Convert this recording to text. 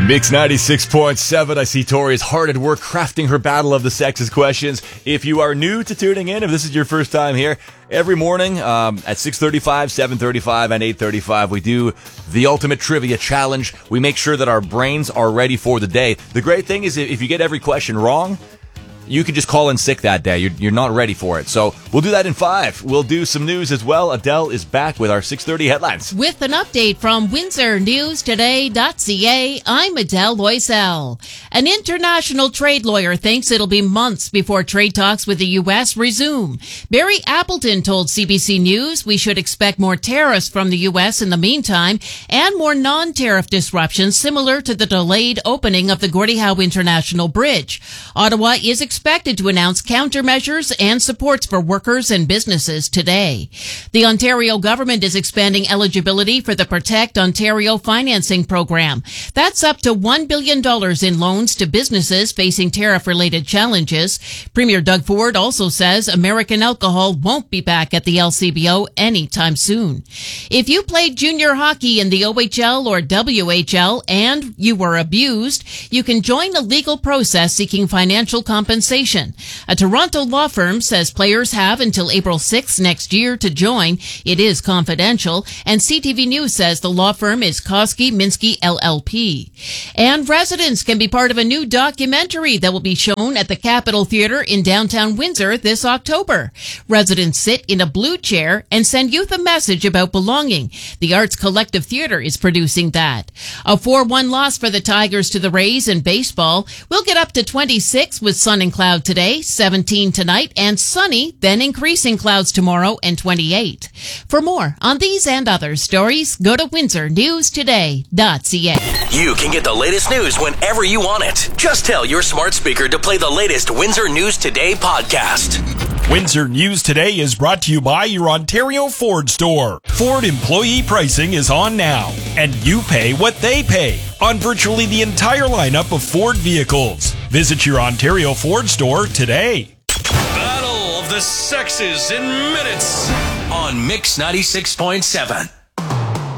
Mix 96.7. I see Tori is hard at work crafting her battle of the sexes questions. If you are new to tuning in, if this is your first time here, every morning at 6:35, 7:35, and 8:35, we do the ultimate trivia challenge. We make sure that our brains are ready for the day. The great thing is if you get every question wrong, you can just call in sick that day. You're not ready for it. So we'll do that in 5. We'll do some news as well. Adele is back with our 6:30 headlines. With an update from WindsorNewsToday.ca, I'm Adele Loisel. An international trade lawyer thinks it'll be months before trade talks with the U.S. resume. Barry Appleton told CBC News we should expect more tariffs from the U.S. in the meantime and more non-tariff disruptions similar to the delayed opening of the Gordie Howe International Bridge. Ottawa is expected to announce countermeasures and supports for workers and businesses today. The Ontario government is expanding eligibility for the Protect Ontario financing program. That's up to $1 billion in loans to businesses facing tariff-related challenges. Premier Doug Ford also says American Alcohol won't be back at the LCBO anytime soon. If you played junior hockey in the OHL or WHL and you were abused, you can join a legal process seeking financial compensation. A Toronto law firm says players have until April 6th next year to join. It is confidential, and CTV News says the law firm is Koski Minsky LLP. And residents can be part of a new documentary that will be shown at the Capitol Theatre in downtown Windsor this October. Residents sit in a blue chair and send youth a message about belonging. The Arts Collective Theatre is producing that. A 4-1 loss for the Tigers to the Rays in baseball. We'll get up to 26 with sun and cloud today, 17 tonight, and sunny, then increasing clouds tomorrow and 28. For more on these and other stories, go to WindsorNewsToday.ca. You can get the latest news whenever you want it. Just tell your smart speaker to play the latest Windsor News Today podcast. Windsor News Today is brought to you by your Ontario Ford store. Ford employee pricing is on now, and you pay what they pay on virtually the entire lineup of Ford vehicles. Visit your Ontario Ford store today. Battle of the Sexes in minutes on Mix 96.7.